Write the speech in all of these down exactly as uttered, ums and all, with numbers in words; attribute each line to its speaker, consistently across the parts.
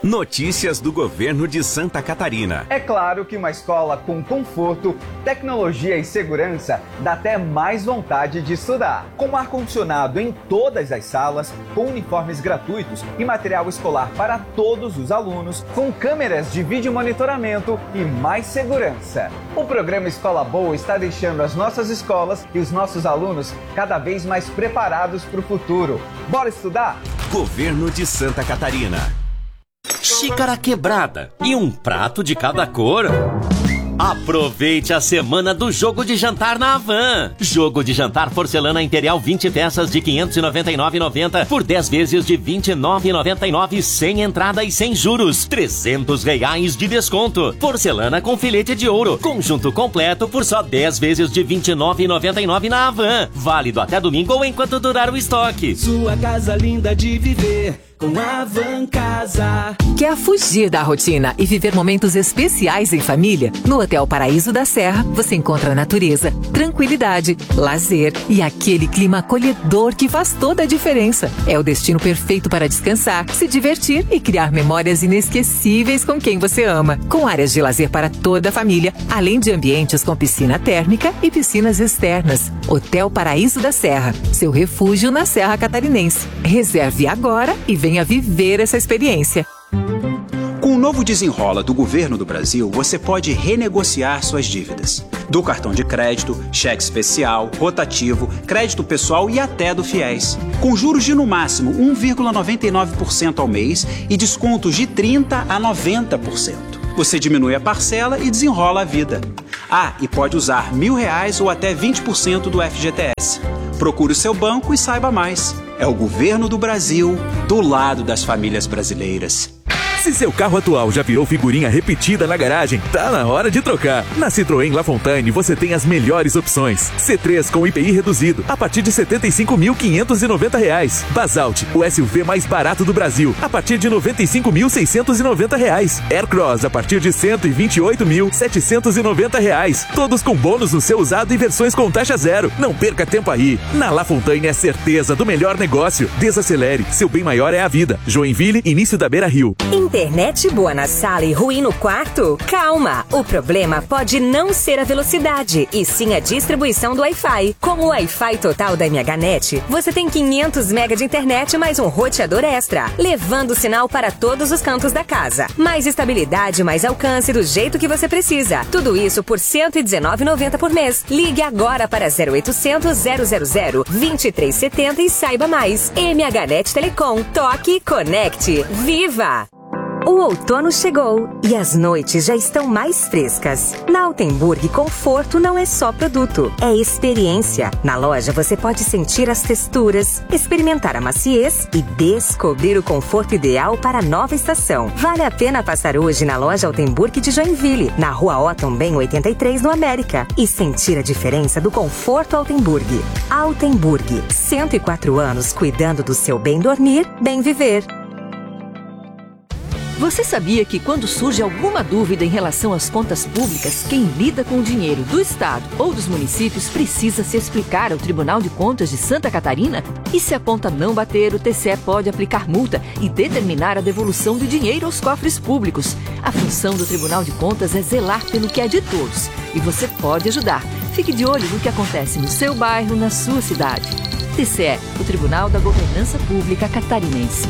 Speaker 1: Notícias do governo de Santa Catarina.
Speaker 2: É claro que uma escola com conforto, tecnologia e segurança dá até mais vontade de estudar. Com ar-condicionado em todas as salas, com uniformes gratuitos e material escolar para todos os alunos, com câmeras de vídeo monitoramento e mais segurança. O programa Escola Boa está deixando as nossas escolas e os nossos alunos cada vez mais preparados para o futuro. Bora estudar?
Speaker 1: Governo de Santa Catarina.
Speaker 3: Xícara quebrada e um prato de cada cor. Aproveite a semana do jogo de jantar na Havan. Jogo de jantar porcelana Imperial vinte peças de quinhentos e noventa e nove reais e noventa centavos por dez vezes de vinte e nove reais e noventa e nove centavos sem entrada e sem juros. trezentos reais de desconto. Porcelana com filete de ouro. Conjunto completo por só dez vezes de vinte e nove reais e noventa e nove centavos na Havan. Válido até domingo ou enquanto durar o estoque.
Speaker 4: Sua casa linda de viver com a Havan Casa.
Speaker 5: Quer fugir da rotina e viver momentos especiais em família? No Hotel Paraíso da Serra, você encontra natureza, tranquilidade, lazer e aquele clima acolhedor que faz toda a diferença. É o destino perfeito para descansar, se divertir e criar memórias inesquecíveis com quem você ama. Com áreas de lazer para toda a família, além de ambientes com piscina térmica e piscinas externas. Hotel Paraíso da Serra, seu refúgio na Serra Catarinense. Reserve agora e venha viver essa experiência.
Speaker 6: Com o novo Desenrola do Governo do Brasil, você pode renegociar suas dívidas. Do cartão de crédito, cheque especial, rotativo, crédito pessoal e até do FIES. Com juros de no máximo um vírgula noventa e nove por cento ao mês e descontos de trinta por cento a noventa por cento. Você diminui a parcela e desenrola a vida. Ah, e pode usar mil reais ou até vinte por cento do F G T S. Procure o seu banco e saiba mais. É o Governo do Brasil, do lado das famílias brasileiras.
Speaker 7: Se seu carro atual já virou figurinha repetida na garagem, tá na hora de trocar. Na Citroën Lafontaine você tem as melhores opções. C três com I P I reduzido, a partir de setenta e cinco mil quinhentos e noventa reais. Basalt, o S U V mais barato do Brasil, a partir de noventa e cinco mil seiscentos e noventa reais. Aircross, a partir de cento e vinte e oito mil setecentos e noventa reais. Todos com bônus no seu usado e versões com taxa zero. Não perca tempo aí. Na Lafontaine é certeza do melhor negócio. Desacelere, seu bem maior é a vida. Joinville, início da Beira Rio.
Speaker 8: Internet boa na sala e ruim no quarto? Calma! O problema pode não ser a velocidade, e sim a distribuição do Wi-Fi. Com o Wi-Fi total da MHNet, você tem quinhentos megabytes de internet mais um roteador extra, levando o sinal para todos os cantos da casa. Mais estabilidade, mais alcance do jeito que você precisa. Tudo isso por cento e dezenove reais e noventa centavos por mês. Ligue agora para zero oitocentos, zero zero zero, vinte e três setenta e saiba mais. MHNet Telecom. Toque, conecte, viva! O outono chegou e as noites já estão mais frescas. Na Altenburg, conforto não é só produto, é experiência. Na loja você pode sentir as texturas, experimentar a maciez e descobrir o conforto ideal para a nova estação. Vale a pena passar hoje na loja Altenburg de Joinville, na rua Otton Ben oitenta e três, no América, e sentir a diferença do conforto Altenburg. Altenburg, cento e quatro anos cuidando do seu bem dormir, bem viver.
Speaker 9: Você sabia que quando surge alguma dúvida em relação às contas públicas, quem lida com o dinheiro do Estado ou dos municípios precisa se explicar ao Tribunal de Contas de Santa Catarina? E se a conta não bater, o T C E pode aplicar multa e determinar a devolução do dinheiro aos cofres públicos. A função do Tribunal de Contas é zelar pelo que é de todos. E você pode ajudar. Fique de olho no que acontece no seu bairro, na sua cidade. T C E, o Tribunal da Governança Pública Catarinense.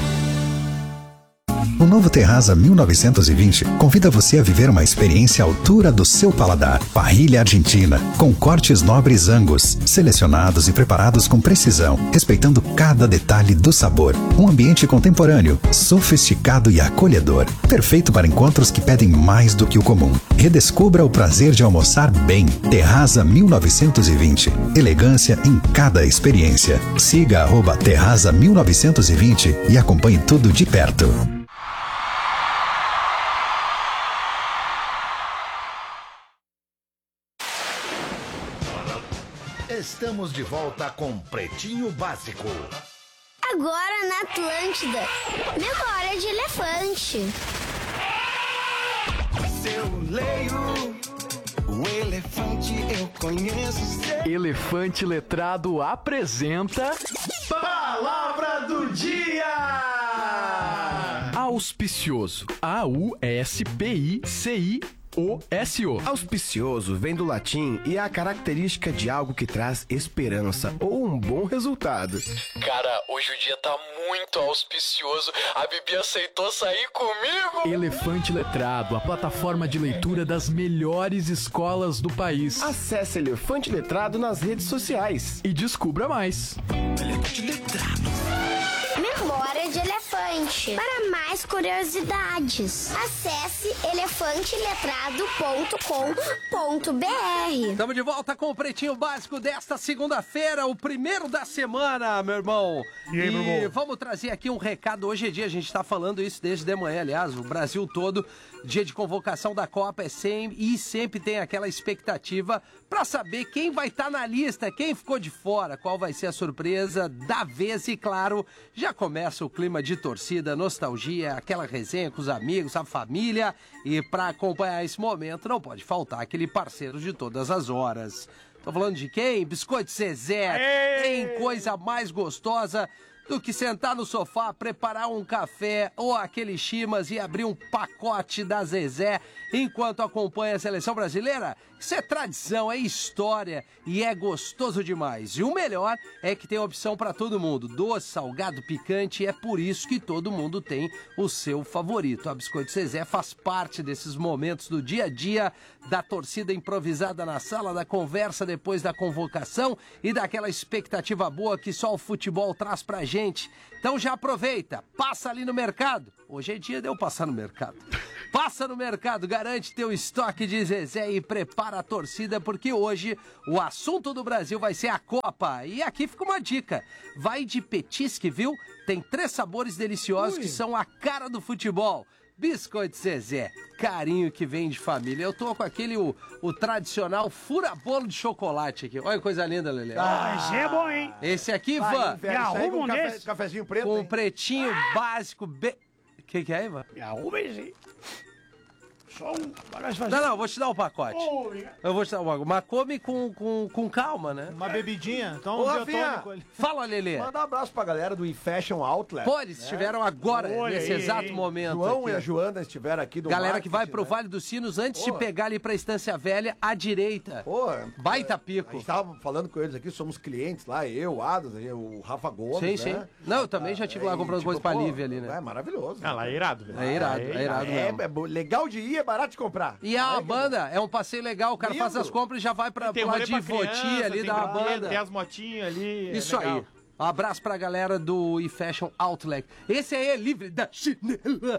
Speaker 10: O novo Terraza mil novecentos e vinte convida você a viver uma experiência à altura do seu paladar. Parrilha argentina, com cortes nobres Angus, selecionados e preparados com precisão, respeitando cada detalhe do sabor. Um ambiente contemporâneo, sofisticado e acolhedor. Perfeito para encontros que pedem mais do que o comum. Redescubra o prazer de almoçar bem. Terraza mil novecentos e vinte. Elegância em cada experiência. Siga arroba Terraza mil novecentos e vinte e acompanhe tudo de perto.
Speaker 11: Estamos de volta com Pretinho Básico.
Speaker 12: Agora na Atlântida, memória de elefante.
Speaker 13: Se eu leio o elefante, eu conheço seu...
Speaker 14: Elefante Letrado apresenta...
Speaker 13: Palavra do Dia!
Speaker 14: A auspicioso. A U S P I C I O S O.
Speaker 15: Auspicioso vem do latim e é a característica de algo que traz esperança ou um bom resultado.
Speaker 16: Cara, hoje o dia tá muito auspicioso. A Bibi aceitou sair comigo.
Speaker 14: Elefante Letrado, a plataforma de leitura das melhores escolas do país.
Speaker 15: Acesse Elefante Letrado nas redes sociais
Speaker 14: e descubra mais.
Speaker 15: Elefante Letrado.
Speaker 12: Memória de elefante. Para mais curiosidades, acesse elefante letrado ponto com ponto b r.
Speaker 17: Estamos de volta com o Pretinho Básico desta segunda-feira, o primeiro da semana, meu irmão.
Speaker 18: E aí, meu irmão?
Speaker 17: E vamos trazer aqui um recado. Hoje é dia, a gente está falando isso desde de manhã, aliás, o Brasil todo, dia de convocação da Copa é sempre, e sempre tem aquela expectativa para saber quem vai estar tá na lista, quem ficou de fora, qual vai ser a surpresa da vez e, claro, já começa o clima de torcida, nostalgia, aquela resenha com os amigos, a família. E para acompanhar esse momento não pode faltar aquele parceiro de todas as horas. Tô falando de quem? Biscoito Zezé. Tem coisa mais gostosa do que sentar no sofá, preparar um café ou aquele chimas e abrir um pacote da Zezé enquanto acompanha a seleção brasileira? Isso é tradição, é história e é gostoso demais. E o melhor é que tem opção para todo mundo, doce, salgado, picante, e é por isso que todo mundo tem o seu favorito. A Biscoito Zezé faz parte desses momentos do dia a dia, da torcida improvisada na sala, da conversa depois da convocação e daquela expectativa boa que só o futebol traz pra gente. Então já aproveita, passa ali no mercado. Hoje é dia de eu passar no mercado. Passa no mercado, garante teu estoque de Zezé e prepara a torcida, porque hoje o assunto do Brasil vai ser a Copa. E aqui fica uma dica, vai de petisque, viu? Tem três sabores deliciosos Ui. que são a cara do futebol. Biscoito Zezé, carinho que vem de família. Eu tô com aquele, o, o tradicional fura-bolo de chocolate aqui. Olha que coisa linda, Lelê.
Speaker 18: Ah, esse é bom, hein?
Speaker 17: Esse aqui, Ivan.
Speaker 18: Me arruma um
Speaker 19: café,
Speaker 18: desse.
Speaker 19: Cafezinho preto,
Speaker 17: Com um
Speaker 19: hein?
Speaker 17: pretinho básico. Be... O que, que é, Ivan?
Speaker 18: Me arruma esse. Só um. Fazer...
Speaker 17: Não, não, vou te dar um pacote.
Speaker 18: Oh,
Speaker 17: eu vou te dar um pacote. Mas come com, com, com calma, né?
Speaker 20: Uma bebidinha. Então,
Speaker 19: Ô,
Speaker 20: um
Speaker 19: Rafinha,
Speaker 20: ali.
Speaker 17: Fala, Lelê.
Speaker 19: Manda um abraço pra galera do eFashion Outlet.
Speaker 17: Pô, eles estiveram agora,
Speaker 18: Olha
Speaker 17: nesse
Speaker 18: aí,
Speaker 17: exato
Speaker 18: hein?
Speaker 17: momento.
Speaker 19: João
Speaker 17: aqui.
Speaker 19: e a Joana estiveram aqui do
Speaker 17: Galera que vai pro
Speaker 19: né?
Speaker 17: Vale dos Sinos, antes
Speaker 19: Pô.
Speaker 17: de pegar ali pra Estância Velha, à direita.
Speaker 19: Pô,
Speaker 17: Baita
Speaker 19: A
Speaker 17: pico.
Speaker 19: gente tava falando com eles aqui, somos clientes lá, eu, o Adas, o Rafa Gomes,
Speaker 17: Sim,
Speaker 19: né?
Speaker 17: sim. Não, eu também já estive lá comprando
Speaker 19: tipo,
Speaker 17: coisa pra
Speaker 19: pô,
Speaker 17: Lívia ali, né?
Speaker 19: É maravilhoso.
Speaker 20: Ah, lá é irado, velho.
Speaker 17: É irado, é irado
Speaker 19: É,
Speaker 17: mesmo.
Speaker 19: é bo- legal de ir, é barato de comprar.
Speaker 17: E a banda, é um passeio legal, o cara
Speaker 19: Lindo.
Speaker 17: faz as compras e já vai pra,
Speaker 20: Tem
Speaker 17: pro lado
Speaker 20: rolê
Speaker 17: de
Speaker 20: pra
Speaker 17: Voti
Speaker 20: criança,
Speaker 17: ali
Speaker 20: tem
Speaker 17: da
Speaker 20: brinquedo,
Speaker 17: banda.
Speaker 20: Tem as motinhas ali.
Speaker 17: Isso
Speaker 20: é legal.
Speaker 17: aí. Um abraço pra galera do eFashion Outlet. Esse aí é livre da chinela.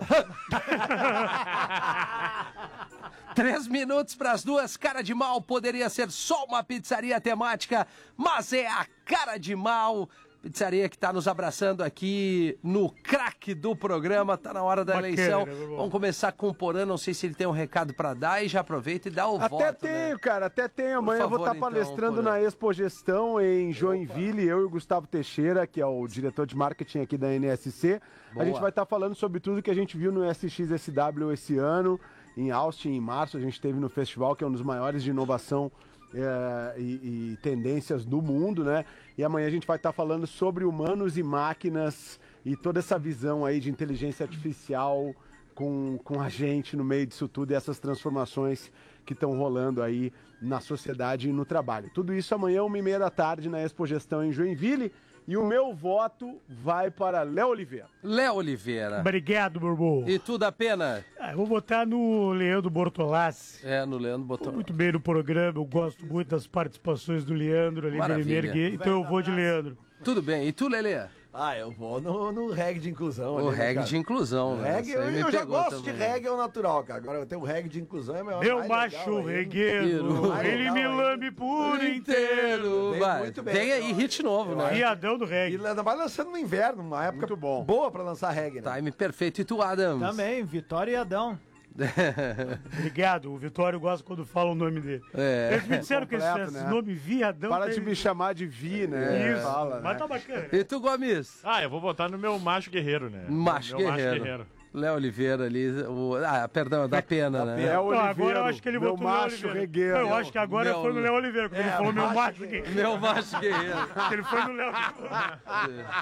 Speaker 17: Três minutos pras duas. Cara de Mal poderia ser só uma pizzaria temática, mas é a Cara de Mal. Pizzaria que tá nos abraçando aqui no craque do programa. Tá na hora da
Speaker 18: Bacana,
Speaker 17: eleição.
Speaker 18: né, meu irmão?
Speaker 17: Vamos começar com o Porã. Não sei se ele tem um recado pra dar e já aproveita e dá o
Speaker 21: Até
Speaker 17: voto.
Speaker 21: tenho,
Speaker 17: né?
Speaker 21: cara, até tenho. Amanhã
Speaker 17: Por
Speaker 21: eu vou
Speaker 17: favor,
Speaker 21: estar
Speaker 17: então,
Speaker 21: palestrando
Speaker 17: Porã.
Speaker 21: na Expo Gestão em Joinville, eu e o Gustavo Teixeira, que é o diretor de marketing aqui da N S C.
Speaker 17: Boa.
Speaker 21: A gente vai estar falando sobre tudo que a gente viu no S X S W esse ano, em Austin, em março. A gente teve no festival, que é um dos maiores de inovação É, e, e tendências do mundo, né? E amanhã a gente vai estar falando sobre humanos e máquinas e toda essa visão aí de inteligência artificial com, com a gente no meio disso tudo e essas transformações que estão rolando aí na sociedade e no trabalho. Tudo isso amanhã, uma e meia da tarde, na Expo Gestão em Joinville. E o meu voto vai para Léo Oliveira.
Speaker 17: Léo Oliveira.
Speaker 18: Obrigado, meu irmão.
Speaker 17: E tu da Pena?
Speaker 18: Ah, eu vou votar no Leandro Bortolassi.
Speaker 17: É, no Leandro Bortolassi.
Speaker 18: Muito bem no programa, eu gosto muito das participações do Leandro ali,
Speaker 17: Maravilha.
Speaker 18: ele me ergue, então eu vou de Leandro.
Speaker 17: Tudo bem. E tu, Lelê?
Speaker 19: Ah, eu vou no, no reggae de inclusão.
Speaker 17: O
Speaker 19: ali, né,
Speaker 17: reggae
Speaker 19: cara?
Speaker 17: de inclusão, né?
Speaker 19: Reggae,
Speaker 17: Essa
Speaker 19: eu,
Speaker 17: aí me
Speaker 19: eu já
Speaker 17: pegou
Speaker 19: gosto
Speaker 17: também.
Speaker 19: de reggae ao natural, cara. Agora eu tenho o reggae de inclusão, é meu
Speaker 18: Meu
Speaker 19: mais
Speaker 18: macho
Speaker 19: legal,
Speaker 18: regueiro,
Speaker 19: Mais
Speaker 18: ele
Speaker 19: legal
Speaker 18: me
Speaker 19: ainda.
Speaker 18: lambe por inteiro.
Speaker 19: Vem
Speaker 17: Vai,
Speaker 19: muito bem.
Speaker 17: Vem aí, hit novo, né?
Speaker 18: Viadão do reggae.
Speaker 19: E ainda vai lançando no inverno, uma época
Speaker 21: Muito bom.
Speaker 19: boa pra lançar reggae, né?
Speaker 17: Time perfeito. E tu, Adams?
Speaker 20: Também, Vitória e Adão.
Speaker 18: Obrigado, o Vitório gosta quando fala o nome dele.
Speaker 17: É.
Speaker 18: Eles me disseram que esse,
Speaker 21: Completo,
Speaker 18: esse
Speaker 21: né?
Speaker 18: nome Viadão...
Speaker 21: Para
Speaker 18: tem-
Speaker 21: de me chamar de Vi, né?
Speaker 18: Isso,
Speaker 21: Fala,
Speaker 18: mas
Speaker 21: né?
Speaker 18: tá bacana.
Speaker 17: E tu, Gomes?
Speaker 20: Ah, eu vou votar no meu macho guerreiro, né?
Speaker 17: Macho
Speaker 20: meu
Speaker 17: Guerreiro.
Speaker 20: macho guerreiro.
Speaker 17: Léo Oliveira ali. O... Ah, perdão, da Pena, né?
Speaker 21: Léo
Speaker 18: Não, agora
Speaker 21: Oliveira,
Speaker 18: eu acho que ele
Speaker 21: meu
Speaker 18: votou no Léo
Speaker 21: macho
Speaker 18: Oliveira.
Speaker 21: regueiro.
Speaker 18: Não, eu acho que agora
Speaker 17: Meu-
Speaker 18: foi no Léo Oliveira, porque
Speaker 19: É,
Speaker 18: ele falou meu
Speaker 19: macho
Speaker 18: macho
Speaker 19: guerreiro.
Speaker 18: guerreiro.
Speaker 17: Meu macho guerreiro.
Speaker 18: Ele foi no Léo.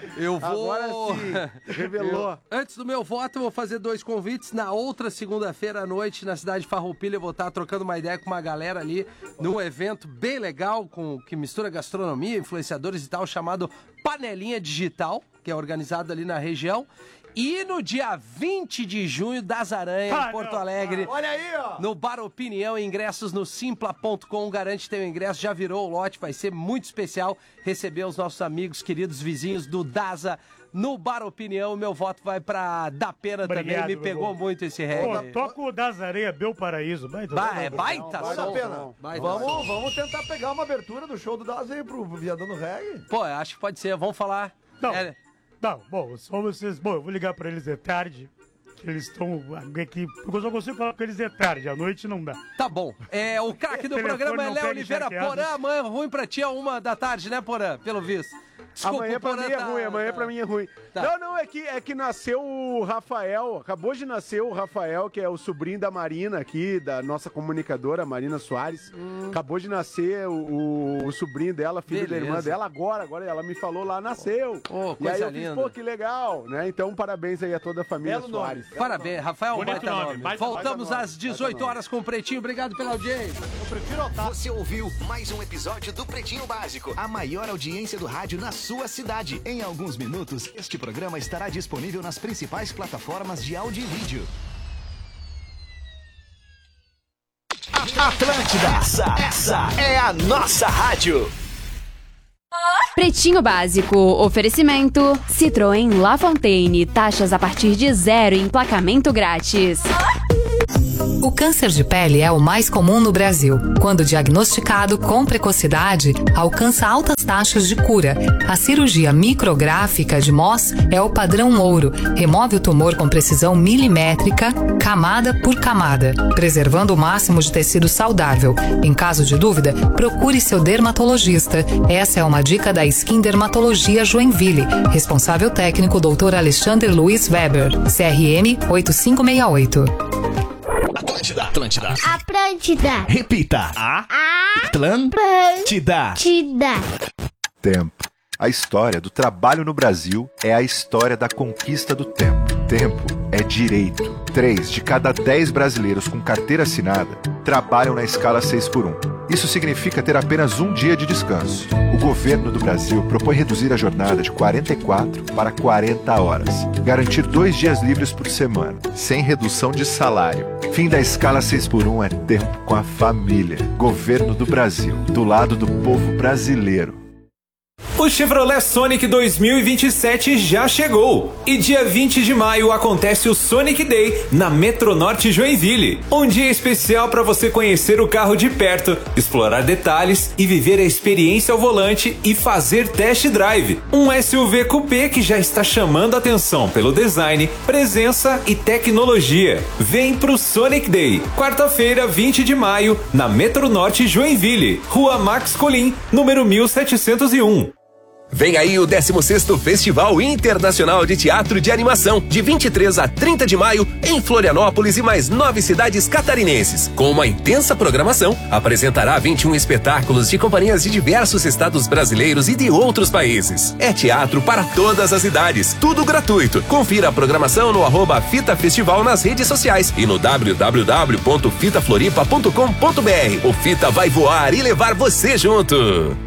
Speaker 17: Eu vou...
Speaker 21: Agora sim, revelou.
Speaker 17: Eu, antes do meu voto, eu vou fazer dois convites. Na outra segunda-feira à noite, na cidade de Farroupilha, eu vou estar trocando uma ideia com uma galera ali, num evento bem legal, com, que mistura gastronomia, influenciadores e tal, chamado Panelinha Digital, que é organizado ali na região. E no dia vinte de junho, das Aranhas,
Speaker 19: Ah,
Speaker 17: em Porto
Speaker 19: não.
Speaker 17: Alegre.
Speaker 19: Olha aí, ó.
Speaker 17: No Bar Opinião, ingressos no simpla ponto com. Garante teu ingresso, já virou o lote, vai ser muito especial receber os nossos amigos, queridos vizinhos do Daza no Bar Opinião. Meu voto vai pra Da Pena
Speaker 18: Obrigado,
Speaker 17: também, me
Speaker 18: meu
Speaker 17: pegou
Speaker 18: bom.
Speaker 17: muito esse
Speaker 18: Pô,
Speaker 17: reggae.
Speaker 18: toca o Das Areia, Bel Paraíso. Baita,
Speaker 17: Bah, é baita
Speaker 19: Vale a
Speaker 17: som.
Speaker 19: pena.
Speaker 17: Baita
Speaker 19: Vamos,
Speaker 17: som.
Speaker 19: vamos tentar pegar uma abertura do show do Das aí pro Viadão do Reggae.
Speaker 17: Pô, eu acho que pode ser, vamos falar.
Speaker 18: Não,
Speaker 17: É,
Speaker 18: não, bom, só vocês... Bom, eu vou ligar pra eles de tarde, que eles estão aqui... Porque eu só consigo falar com eles de tarde, à noite não dá.
Speaker 17: Tá bom. É, o craque do
Speaker 18: Telefone
Speaker 17: programa é
Speaker 18: não
Speaker 17: Léo
Speaker 18: pega
Speaker 17: Oliveira.
Speaker 18: chateado.
Speaker 17: Porã, amanhã ruim pra ti é uma da tarde, né, Porã? Pelo visto. Desculpa,
Speaker 21: Amanhã
Speaker 17: o
Speaker 21: pra
Speaker 17: Porã
Speaker 21: mim é
Speaker 17: tá-
Speaker 21: ruim, amanhã
Speaker 17: tá-
Speaker 21: pra mim é ruim.
Speaker 17: Tá.
Speaker 21: Não, não, é que, é que nasceu o Rafael, acabou de nascer o Rafael, que é o sobrinho da Marina aqui, da nossa comunicadora, Marina Soares.
Speaker 17: Hum.
Speaker 21: Acabou de nascer o, o, o sobrinho dela, filho da
Speaker 17: Beleza.
Speaker 21: irmã dela, agora, agora ela me falou lá, nasceu.
Speaker 17: Oh,
Speaker 21: e aí
Speaker 17: coisa
Speaker 21: eu fiz,
Speaker 17: linda.
Speaker 21: pô, que legal, né? Então, parabéns aí a toda a família
Speaker 19: Belo nome.
Speaker 21: Soares.
Speaker 17: Parabéns, Rafael,
Speaker 20: Bonito
Speaker 17: baita
Speaker 20: nome,
Speaker 17: nome.
Speaker 20: baita-
Speaker 17: Voltamos
Speaker 21: baita nome,
Speaker 17: às dezoito horas com o Pretinho. Obrigado pela audiência.
Speaker 11: Você ouviu mais um episódio do Pretinho Básico, a maior audiência do rádio na sua cidade. Em alguns minutos, este programa estará disponível nas principais plataformas de áudio e vídeo. Atlântida, essa, essa é a nossa rádio.
Speaker 2: Pretinho Básico, oferecimento Citroën La Fontaine, taxas a partir de zero e emplacamento grátis.
Speaker 5: O câncer de pele é o mais comum no Brasil. Quando diagnosticado com precocidade, alcança altas taxas de cura. A cirurgia micrográfica de Mohs é o padrão ouro. Remove o tumor com precisão milimétrica, camada por camada, preservando o máximo de tecido saudável. Em caso de dúvida, procure seu dermatologista. Essa é uma dica da Skin Dermatologia Joinville. Responsável técnico doutor Alexander Luiz Weber, C R M oito cinco seis oito.
Speaker 11: Atlântida, Atlântida.
Speaker 12: Atlântida.
Speaker 11: Repita. A
Speaker 12: Atlântida.
Speaker 11: Atlântida.
Speaker 22: Tempo. A história do trabalho no Brasil é a história da conquista do tempo. Tempo é direito. Três de cada dez brasileiros com carteira assinada trabalham na escala seis por um. Isso significa ter apenas um dia de descanso. O governo do Brasil propõe reduzir a jornada de quarenta e quatro para quarenta horas. Garantir dois dias livres por semana, sem redução de salário. Fim da escala seis por um é tempo com a família. Governo do Brasil, do lado do povo brasileiro.
Speaker 23: O Chevrolet Sonic dois mil e vinte e sete já chegou e dia vinte de maio acontece o Sonic Day na Metronorte Joinville, um dia especial para você conhecer o carro de perto, explorar detalhes e viver a experiência ao volante e fazer test drive. Um S U V coupé que já está chamando a atenção pelo design, presença e tecnologia. Vem pro Sonic Day, quarta-feira, vinte de maio, na Metronorte Joinville, Rua Max Colim, número mil setecentos e um.
Speaker 24: Vem aí o décimo sexto Festival Internacional de Teatro de Animação, de vinte e três a trinta de maio, em Florianópolis e mais nove cidades catarinenses. Com uma intensa programação, apresentará vinte e um espetáculos de companhias de diversos estados brasileiros e de outros países. É teatro para todas as idades, tudo gratuito. Confira a programação no arroba Fita Festival nas redes sociais e no w w w ponto fita floripa ponto com ponto b r. O Fita vai voar e levar você junto.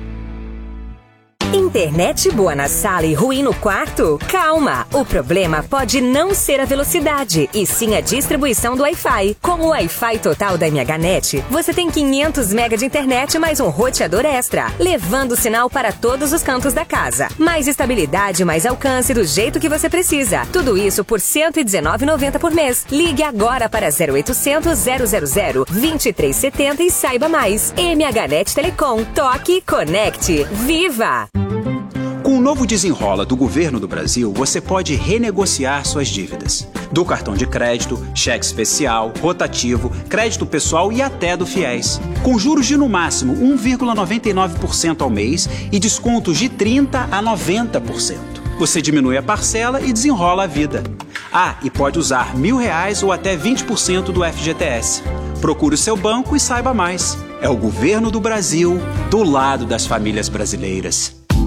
Speaker 8: Internet boa na sala e ruim no quarto? Calma! O problema pode não ser a velocidade, e sim a distribuição do Wi-Fi. Com o Wi-Fi total da M H Net, você tem quinhentos megas de internet mais um roteador extra, levando o sinal para todos os cantos da casa. Mais estabilidade, mais alcance do jeito que você precisa. Tudo isso por cento e dezenove reais e noventa centavos por mês. Ligue agora para zero oitocentos, zero zero zero, vinte e três setenta e saiba mais. M H Net Telecom. Toque, conecte, viva!
Speaker 6: Com o novo Desenrola do Governo do Brasil, você pode renegociar suas dívidas. Do cartão de crédito, cheque especial, rotativo, crédito pessoal e até do Fiéis. Com juros de no máximo um vírgula noventa e nove por cento ao mês e descontos de trinta por cento a noventa por cento. Você diminui a parcela e desenrola a vida. Ah, e pode usar mil reais ou até vinte por cento do F G T S. Procure o seu banco e saiba mais. É o Governo do Brasil, do lado das famílias brasileiras.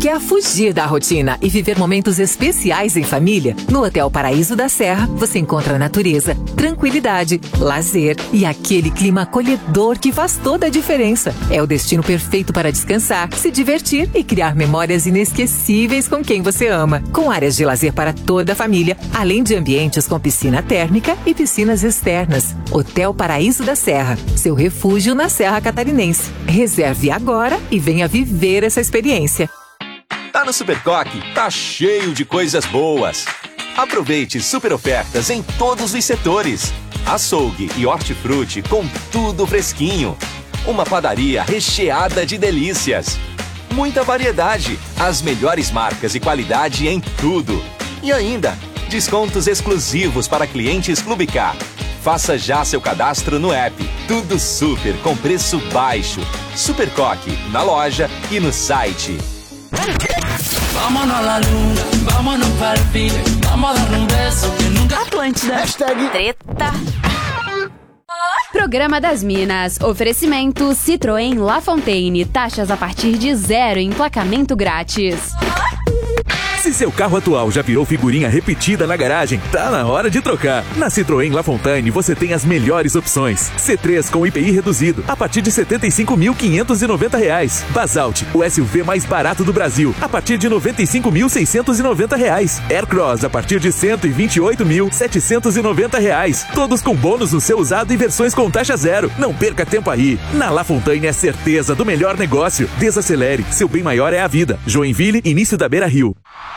Speaker 5: Quer fugir da rotina e viver momentos especiais em família? No Hotel Paraíso da Serra, você encontra natureza, tranquilidade, lazer e aquele clima acolhedor que faz toda a diferença. É o destino perfeito para descansar, se divertir e criar memórias inesquecíveis com quem você ama. Com áreas de lazer para toda a família, além de ambientes com piscina térmica e piscinas externas. Hotel Paraíso da Serra, seu refúgio na Serra Catarinense. Reserve agora e venha viver essa experiência.
Speaker 24: Tá no Supercoque, tá cheio de coisas boas. Aproveite super ofertas em todos os setores. Açougue e hortifruti com tudo fresquinho. Uma padaria recheada de delícias. Muita variedade, as melhores marcas e qualidade em tudo. E ainda, descontos exclusivos para clientes Clube Car. Faça já seu cadastro no app. Tudo super com preço baixo. Supercoque, na loja e no site.
Speaker 13: Vámonos a la luna, vámonos para el fin, vamos a dar um beso que nunca...
Speaker 2: Atlântida. Hashtag treta. Programa das Minas. Oferecimento Citroën La Fontaine. Taxas a partir de zero e emplacamento grátis.
Speaker 1: Se seu carro atual já virou figurinha repetida na garagem, tá na hora de trocar. Na Citroën La Fontaine você tem as melhores opções. C três com I P I reduzido, a partir de setenta e cinco mil quinhentos e noventa reais. Basalt, o S U V mais barato do Brasil, a partir de noventa e cinco mil seiscentos e noventa reais. Aircross, a partir de cento e vinte e oito mil setecentos e noventa reais. Todos com bônus no seu usado e versões com taxa zero. Não perca tempo aí. Na La Fontaine é certeza do melhor negócio. Desacelere, seu bem maior é a vida. Joinville, início da Beira Rio.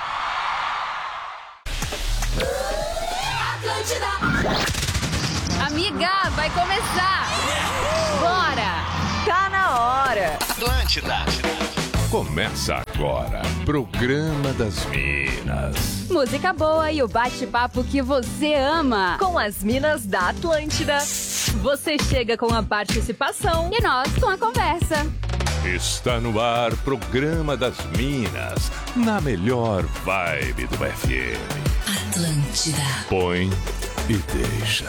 Speaker 2: Amiga, vai começar! Bora!
Speaker 9: Tá na hora!
Speaker 3: Atlântida! Começa agora, Programa das Minas.
Speaker 2: Música boa e o bate-papo que você ama.
Speaker 9: Com as Minas da Atlântida. Você chega com a participação
Speaker 2: e nós com a conversa.
Speaker 3: Está no ar, Programa das Minas, na melhor vibe do F M.
Speaker 13: Atlântida.
Speaker 3: Põe e deixa.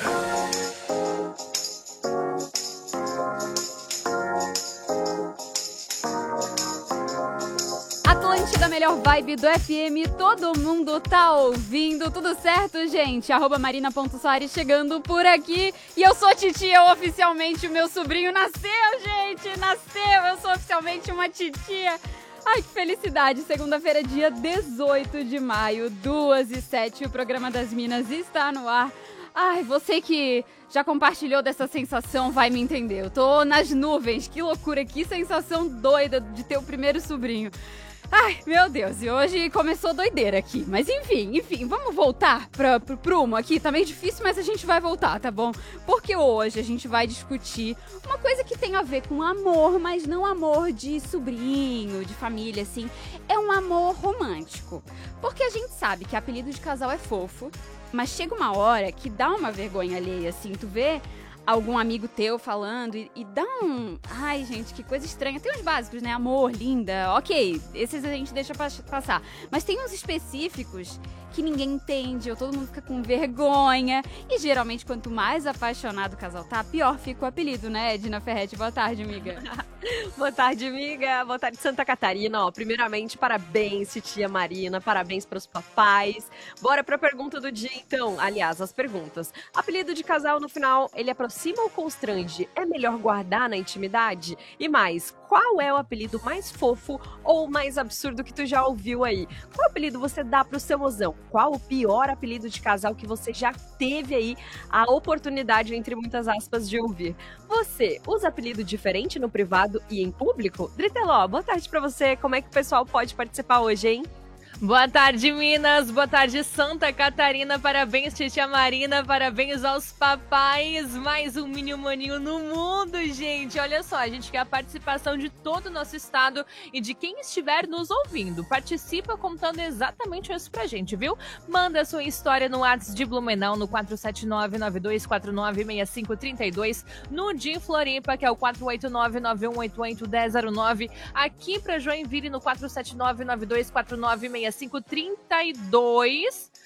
Speaker 2: Atlântida, melhor vibe do F M, todo mundo tá ouvindo, tudo certo, gente? Arroba marina.soares chegando por aqui. E eu sou a titia, oficialmente o meu sobrinho nasceu, gente, nasceu, eu sou oficialmente uma titia. Ai, que felicidade, segunda-feira, dia dezoito de maio, duas e sete, o Programa das Minas está no ar. Ai, você que já compartilhou dessa sensação vai me entender, eu tô nas nuvens, que loucura, que sensação doida de ter o primeiro sobrinho. Ai, meu Deus, e hoje começou doideira aqui, mas enfim, enfim, vamos voltar pra, pro prumo aqui, tá meio difícil, mas a gente vai voltar, tá bom? Porque hoje a gente vai discutir uma coisa que tem a ver com amor, mas não amor de sobrinho, de família, assim, é um amor romântico. Porque a gente sabe que apelido de casal é fofo, mas chega uma hora que dá uma vergonha alheia, assim, tu vê algum amigo teu falando e, e dá um... Ai, gente, que coisa estranha. Tem uns básicos, né? Amor, linda, ok, esses a gente deixa passar. Mas tem uns específicos que ninguém entende, ou todo mundo fica com vergonha. E geralmente, quanto mais apaixonado o casal tá, pior fica o apelido, né? Edna Ferretti, boa tarde, amiga.
Speaker 9: Boa tarde, amiga. Boa tarde, Santa Catarina. Ó, primeiramente, parabéns, tia Marina. Parabéns para os papais. Bora pra pergunta do dia, então. Aliás, as perguntas. Apelido de casal, no final, ele aproxima ou constrange? É melhor guardar na intimidade? E mais, qual é o apelido mais fofo ou mais absurdo que tu já ouviu aí? Qual apelido você dá pro seu mozão? Qual o pior apelido de casal que você já teve aí a oportunidade, entre muitas aspas, de ouvir? Você usa apelido diferente no privado e em público? Driteló, boa tarde pra você. Como é que o pessoal pode participar hoje, hein?
Speaker 4: Boa tarde, Minas. Boa tarde, Santa Catarina. Parabéns, titia Marina. Parabéns aos papais. Mais um mini humaninho no mundo, gente. Olha só, a gente quer a participação de todo o nosso estado e de quem estiver nos ouvindo. Participa contando exatamente isso pra gente, viu? Manda a sua história no WhatsApp de Blumenau no quatro sete nove, nove dois quatro nove, seis cinco três dois. No de Floripa, que é o quatro oito nove, nove um oito oito, um zero zero nove. Aqui pra Joinville no quatro sete nove, nove dois quatro nove, seis cinco três dois.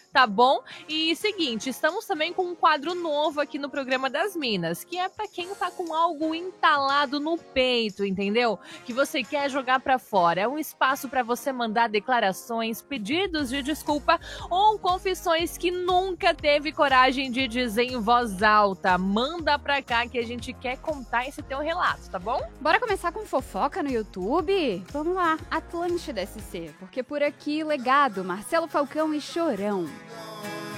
Speaker 4: tá bom? E seguinte, estamos também com um quadro novo aqui no programa das Minas, que é pra quem tá com algo entalado no peito, entendeu? Que você quer jogar pra fora. É um espaço pra você mandar declarações, pedidos de desculpa ou confissões que nunca teve coragem de dizer em voz alta. Manda pra cá que a gente quer contar esse teu relato, tá bom?
Speaker 2: Bora começar com fofoca no YouTube? Vamos lá, Atlântida S C, porque por aqui, legado, Marcelo Falcão e Chorão.